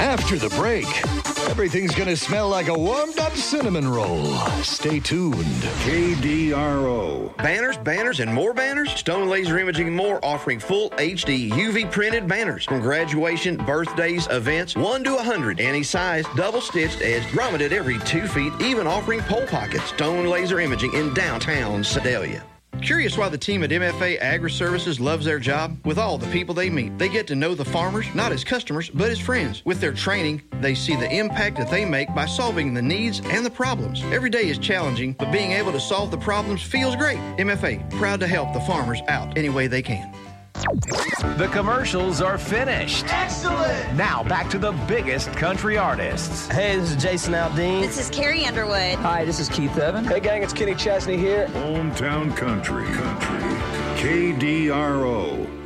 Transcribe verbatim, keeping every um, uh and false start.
After the break, everything's going to smell like a warmed-up cinnamon roll. Stay tuned. K D R O. Banners, banners, and more banners? Stone Laser Imaging and More offering full H D U V printed banners from graduation, birthdays, events, one to one hundred. Any size, double-stitched, edged, grommeted every two feet, even offering pole pockets. Stone Laser Imaging in downtown Sedalia. Curious why the team at M F A Agri-Services loves their job? With all the people they meet, they get to know the farmers, not as customers, but as friends. With their training, they see the impact that they make by solving the needs and the problems. Every day is challenging, but being able to solve the problems feels great. M F A, proud to help the farmers out any way they can. The commercials are finished. Excellent! Now back to the biggest country artists. Hey, this is Jason Aldean. This is Carrie Underwood. Hi, this is Keith Evan. Hey, gang, it's Kenny Chesney here. Hometown Country. Country. K D R O.